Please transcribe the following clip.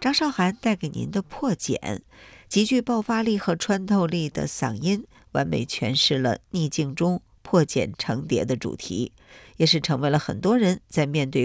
张韶涵带给您的破茧，极具爆发力和穿透力的嗓音，完美诠释了逆境中破茧成蝶的主题，也是成为了很多人在面对